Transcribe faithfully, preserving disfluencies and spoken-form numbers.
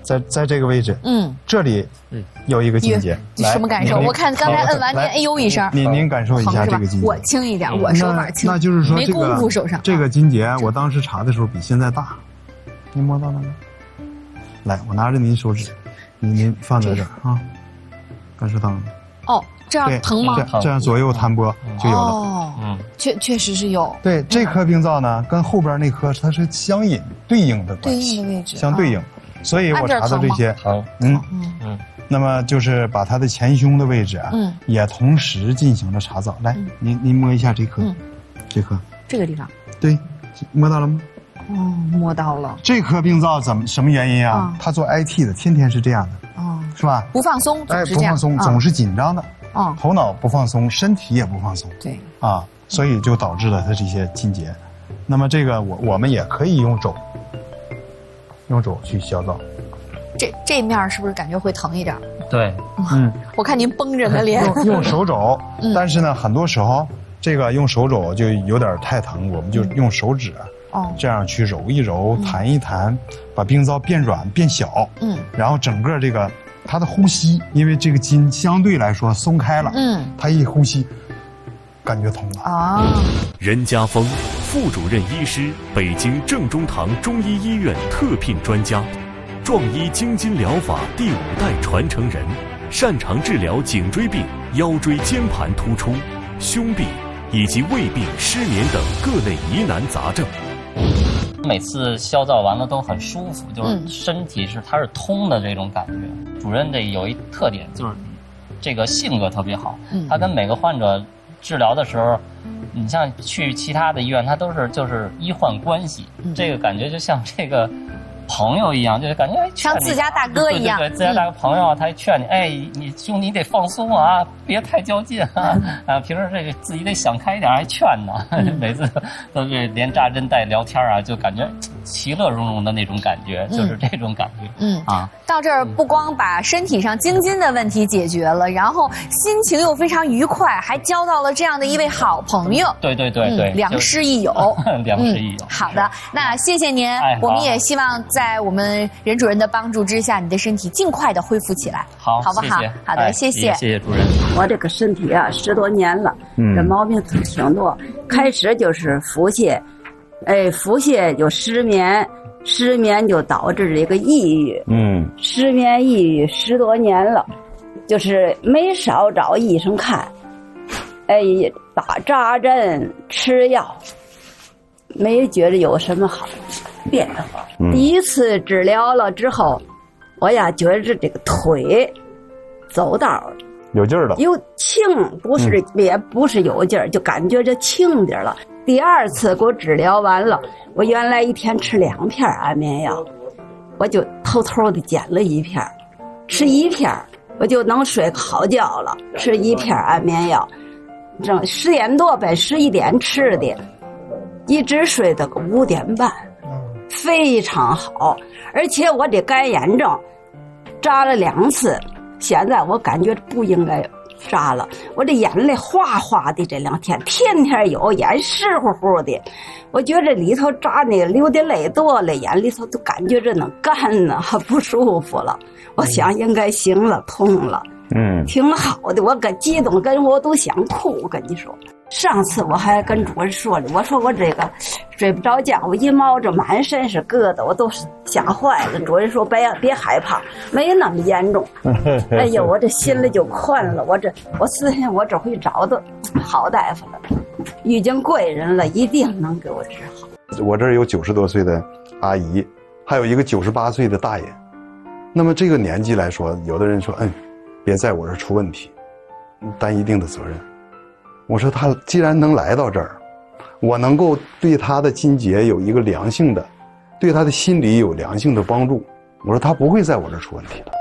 在在这个位置，嗯，这里有一个筋结， 什么感受？我看刚才摁完您哎呦一声， 您您感受一下这个筋结。 我轻一点，我手法轻， 那就是说没功夫手上。 这个筋结，我当时查的时候比现在大，您摸到了吗？来，我拿着您手指，您您放在这儿啊，感受到了吗？ 哦，这样疼吗？ 这样左右弹拨就有了。 哦，嗯，确确实是有。 对，这颗病灶呢，跟后边那颗它是相引对应的关系， 对应的位置， 相对应。所以我查到这些， 好， 嗯嗯，那么就是把它的前胸的位置啊，嗯，也同时进行了查找。来，您您摸一下这颗，这颗， 这个地方， 对，摸到了吗？ 哦，摸到了。 这颗病灶怎么什么原因啊？他做 I T 的，天天是这样的，哦，是吧？ 不放松， 哎，不放松，总是紧张的，哦，头脑不放松，身体也不放松， 对， 啊，所以就导致了他这些筋结。那么这个我我们也可以用肘。用肘去消灶， 这这面是不是感觉会疼一点？ 对， 嗯，我看您绷着呢脸。 用用手肘，嗯、但是呢，很多时候这个用手肘就有点太疼，我们就用手指，哦，这样去揉一揉、嗯、弹一弹，把病灶变软变小，嗯，然后整个这个它的呼吸，因为这个筋相对来说松开了，嗯，它一呼吸，感觉通了啊。 任家峰。副主任医师，北京正中堂中医医院特聘专家，壮医经筋疗法第五代传承人，擅长治疗颈椎病、腰椎间盘突出、胸病以及胃病、失眠等各类疑难杂症。 每次消灶完了都很舒服，就是身体是它是通的这种感觉。嗯、主任这有一特点就是，这个性格特别好，嗯、他跟每个患者治疗的时候。你像去其他的医院，他都是就是医患关系，嗯、这个感觉就像这个朋友一样，就是感觉像自家大哥一样， 对对对，自家大哥朋友，他劝你，哎，你兄弟你得放松啊，别太较劲啊，啊，平时这个自己得想开一点，还劝呢，嗯、每次都是连扎针带聊天啊，就感觉其乐融融的那种感觉，嗯、就是这种感觉，嗯啊。 到这儿不光把身体上经筋的问题解决了，然后心情又非常愉快，还交到了这样的一位好朋友。 对对对对， 嗯、良师益友， 良师益友。 嗯、好的，那谢谢您，哎、我们也希望在我们任主任的帮助之下，你的身体尽快的恢复起来， 好， 好不好？ 谢谢好的， 哎、 谢谢， 谢谢主任。 我这个身体啊，十多年了，嗯、这毛病挺多。开始就是腹泻，哎，腹泻就失眠。失眠就导致这个抑郁，嗯，失眠抑郁十多年了，就是没少找医生看，哎，打扎针吃药，没觉得有什么好变化。嗯、第一次治疗了之后，我呀觉得这个腿走道有劲儿了， 有轻，不是、嗯、也不是有劲儿，就感觉这轻点了。第二次给我治疗完了，我原来一天吃两片安眠药，我就偷偷的减了一片，吃一片我就能睡个好觉了。吃一片安眠药，正十点多呗，十一点吃的，一直睡到个五点半，非常好。而且我这干眼症扎了两次，现在我感觉不应该扎了，我这眼泪哗哗的，这两天天天有，眼湿乎乎的，我觉着里头扎那个流的泪多了，眼里头都感觉着能干呢，不舒服了。我想应该行了，通了，嗯，挺好的。我可激动，跟我都想哭。我跟你说，上次我还跟主任说了，我说我这个睡不着觉，我一摸着满身是疙瘩，我都吓坏了。主任说别别害怕，没那么严重。哎呦，我这心里就困了。我这我思想我这回找到好大夫了，遇见贵人了，一定能给我治好。 我这儿有九十多岁的阿姨，还有一个九十八岁的大爷。那么这个年纪来说，有的人说，嗯，别在我这儿出问题，担一定的责任。我说他既然能来到这儿，我能够对他的筋结有一个良性的，对他的心理有良性的帮助，我说他不会在我这儿出问题的。